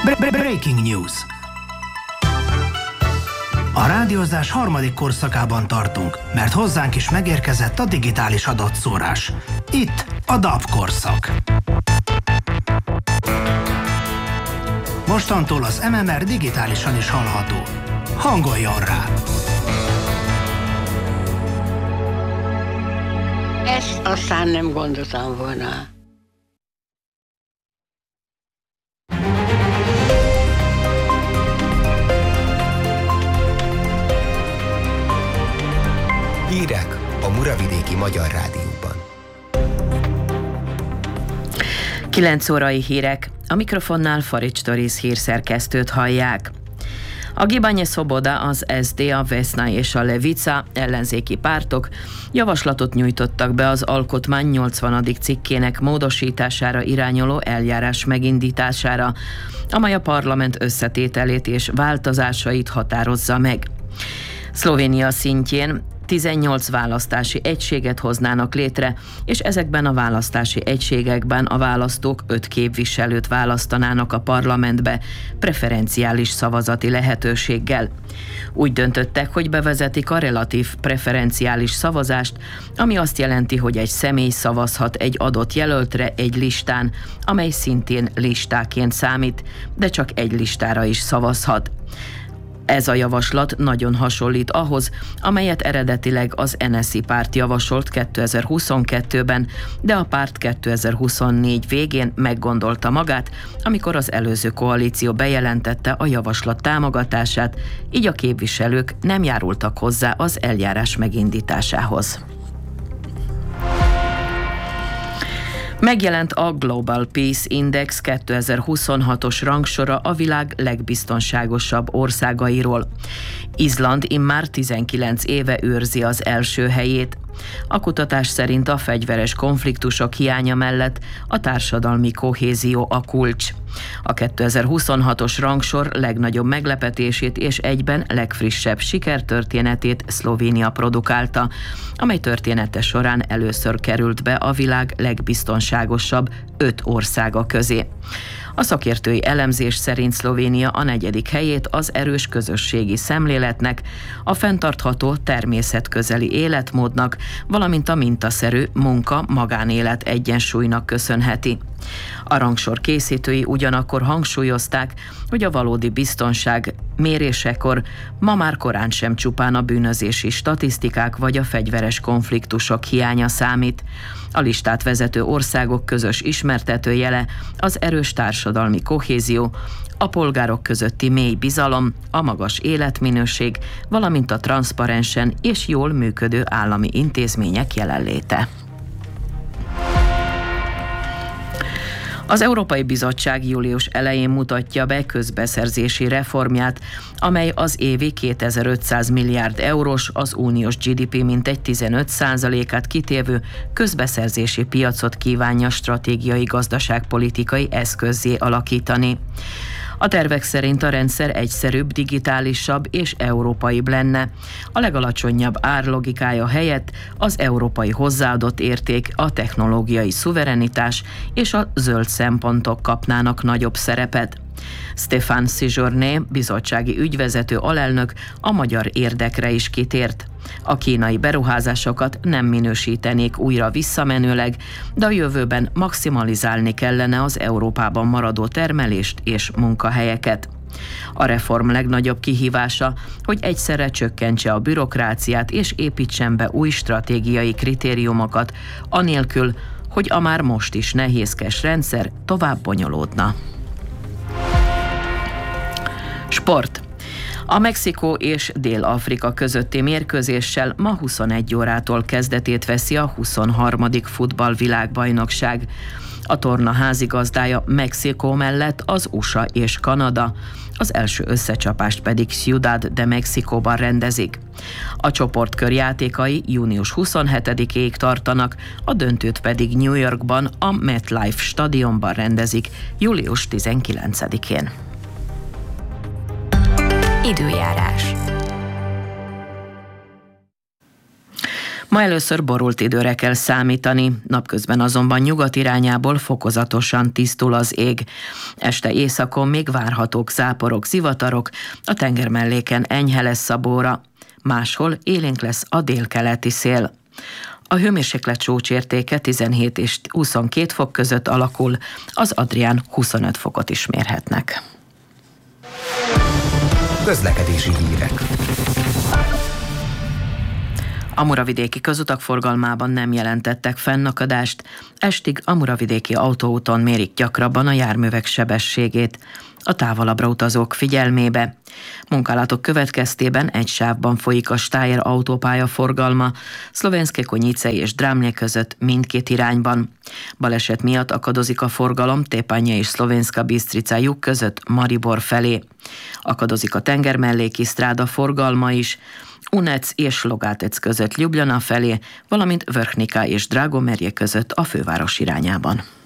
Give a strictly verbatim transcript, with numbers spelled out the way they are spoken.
Breaking News. A rádiózás harmadik korszakában tartunk, mert hozzánk is megérkezett a digitális adatszórás. Itt a dé á bé korszak. Mostantól az em em er digitálisan is hallható. Hangoljon rá! Ezt aztán nem gondoltam volna. Hírek a Muravidéki Magyar Rádióban. kilenc órai hírek. A mikrofonnál Farics Doris hírszerkesztőt hallják. A Gibanye Szoboda, az es zé dé, a Vesna és a Levica ellenzéki pártok javaslatot nyújtottak be az alkotmány nyolcvanadik cikkének módosítására irányuló eljárás megindítására, amely a parlament összetételét és változásait határozza meg. Szlovénia szintjén tizennyolc választási egységet hoznának létre, és ezekben a választási egységekben a választók öt képviselőt választanának a parlamentbe preferenciális szavazati lehetőséggel. Úgy döntöttek, hogy bevezetik a relatív preferenciális szavazást, ami azt jelenti, hogy egy személy szavazhat egy adott jelöltre egy listán, amely szintén listáként számít, de csak egy listára is szavazhat. Ez a javaslat nagyon hasonlít ahhoz, amelyet eredetileg az en es zé i párt javasolt kétezer-huszonkettőben, de a párt kétezer-huszonnégy végén meggondolta magát, amikor az előző koalíció bejelentette a javaslat támogatását, így a képviselők nem járultak hozzá az eljárás megindításához. Megjelent a Global Peace Index kétezer-huszonhatos rangsora a világ legbiztonságosabb országairól. Izland immár tizenkilenc éve őrzi az első helyét. A kutatás szerint a fegyveres konfliktusok hiánya mellett a társadalmi kohézió a kulcs. A kétezer-huszonhatos rangsor legnagyobb meglepetését és egyben legfrissebb sikertörténetét Szlovénia produkálta, amely története során először került be a világ legbiztonságosabb öt országa közé. A szakértői elemzés szerint Szlovénia a negyedik helyét az erős közösségi szemléletnek, a fenntartható természetközeli életmódnak, valamint a mintaszerű munka-magánélet egyensúlynak köszönheti. A rangsor készítői ugyanakkor hangsúlyozták, hogy a valódi biztonság mérésekor ma már korán sem csupán a bűnözési statisztikák vagy a fegyveres konfliktusok hiánya számít. A listát vezető országok közös ismertetőjele az erős társadalmi kohézió, a polgárok közötti mély bizalom, a magas életminőség, valamint a transzparensen és jól működő állami intézmények jelenléte. Az Európai Bizottság július elején mutatja be közbeszerzési reformját, amely az évi kétezer-ötszáz milliárd eurós, az uniós gé dé pé mintegy tizenöt százalékát kitévő közbeszerzési piacot kívánja stratégiai gazdaságpolitikai eszközzé alakítani. A tervek szerint a rendszer egyszerűbb, digitálisabb és európaibb lenne. A legalacsonyabb árlogikája helyett az európai hozzáadott érték, a technológiai szuverenitás és a zöld szempontok kapnának nagyobb szerepet. Stéphane Séjourné, bizottsági ügyvezető alelnök a magyar érdekre is kitért. A kínai beruházásokat nem minősítenék újra visszamenőleg, de a jövőben maximalizálni kellene az Európában maradó termelést és munkahelyeket. A reform legnagyobb kihívása, hogy egyszerre csökkentse a bürokráciát és építsen be új stratégiai kritériumokat, anélkül, hogy a már most is nehézkes rendszer tovább bonyolódna. Sport. A Mexikó és Dél-Afrika közötti mérkőzéssel ma huszonegy órától kezdetét veszi a huszonharmadik futballvilágbajnokság. A torna házigazdája Mexikó mellett az u es á és Kanada, az első összecsapást pedig Ciudad de Mexicóban rendezik. A csoportkör játékai június huszonhetedikéig tartanak, a döntőt pedig New Yorkban, a MetLife stadionban rendezik július tizenkilencedikén. Időjárás. Ma először borult időre kell számítani, napközben azonban nyugat irányából fokozatosan tisztul az ég. Este északon még várhatók záporok, zivatarok, a tengermelléken enyhe lesz a bóra. Máshol élénk lesz a délkeleti szél. A hőmérséklet csúcsértéke tizenhét és huszonkét fok között alakul, az Adrián huszonöt fokot is mérhetnek. Közlekedési hírek. A muravidéki közutak forgalmában nem jelentettek fennakadást, estig a muravidéki autóúton mérik gyakrabban a járművek sebességét. A távolabbra utazók figyelmébe. Munkálatok következtében egy sávban folyik a Steyr autópálya forgalma, Szlovenské Konyice és Drámlje között mindkét irányban. Baleset miatt akadozik a forgalom Tepanya és Szlovenska Bistrica lyuk között Maribor felé. Akadozik a tengermelléki stráda forgalma is, Unec és Logátec között Ljubljana felé, valamint Vrhnika és Dragomerje között a főváros irányában.